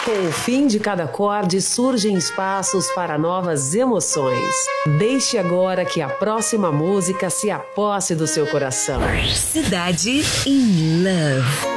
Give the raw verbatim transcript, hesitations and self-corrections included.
Com o fim de cada acorde, surgem espaços para novas emoções. Deixe agora que a próxima música se aposse do seu coração. Cidade in Love.